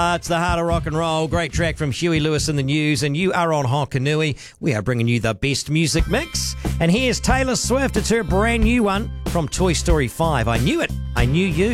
It's the heart of rock and roll. Great track from Huey Lewis and the News, and you are on Hokanui. We are bringing you the best music mix. And here's Taylor Swift. It's her brand new one from Toy Story 5. I Knew It. I Knew You.